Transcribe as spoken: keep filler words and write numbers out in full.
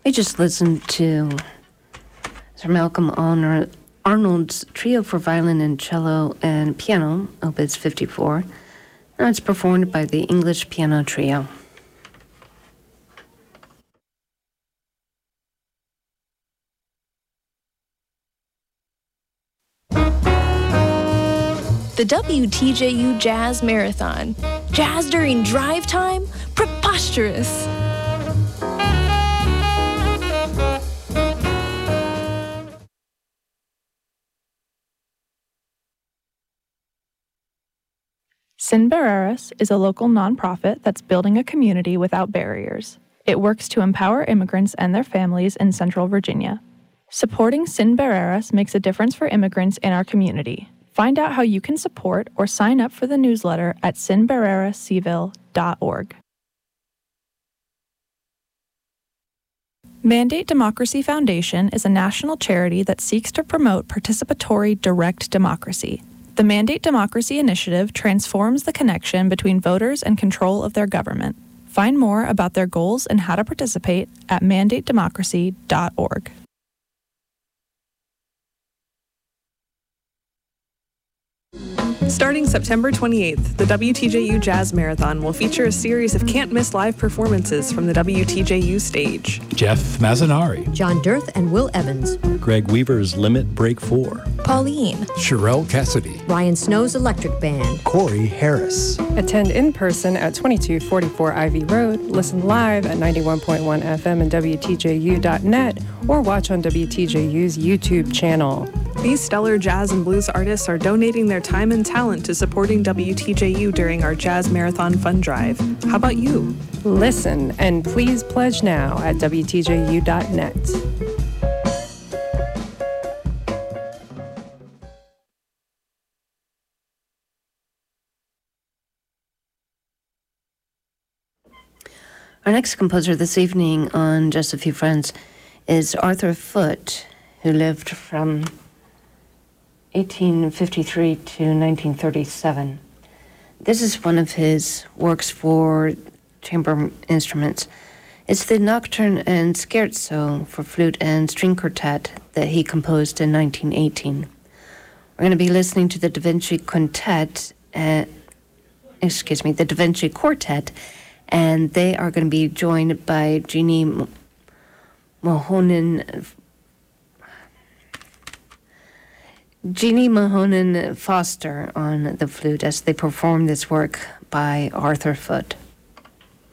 We just listened to Sir Malcolm Arnold's Trio for Violin and Cello and Piano, Opus fifty-four. Now it's performed by the English Piano Trio. The W T J U Jazz Marathon. Jazz during drive time? Preposterous! Sin Barreras is a local nonprofit that's building a community without barriers. It works to empower immigrants and their families in Central Virginia. Supporting Sin Barreras makes a difference for immigrants in our community. Find out how you can support or sign up for the newsletter at sin barreras seville dot org. Mandate Democracy Foundation is a national charity that seeks to promote participatory direct democracy. The Mandate Democracy Initiative transforms the connection between voters and control of their government. Find more about their goals and how to participate at mandate democracy dot org. Starting September twenty-eighth, the W T J U Jazz Marathon will feature a series of can't-miss live performances from the W T J U stage. Jeff Mazzanari, John Dirth and Will Evans, Greg Weaver's Limit Break four, Pauline, Sherelle Cassidy, Ryan Snow's Electric Band, Corey Harris. Attend in person at twenty-two forty-four Ivy Road, listen live at ninety-one point one F M and W T J U dot net, or watch on W T J U's YouTube channel. These stellar jazz and blues artists are donating their time and talent to supporting W T J U during our Jazz Marathon Fund Drive. How about you? Listen and please pledge now at W T J U dot net. Our next composer this evening on Just a Few Friends is Arthur Foote, who lived from eighteen fifty-three to nineteen thirty-seven. This is one of his works for chamber instruments. It's the Nocturne and Scherzo for flute and string quartet that he composed in nineteen eighteen. We're going to be listening to the Da Vinci Quintet, uh, excuse me, the Da Vinci Quartet, and they are going to be joined by Jeannie Mahonen, Jeannie Mahonen Foster on the flute as they perform this work by Arthur Foote.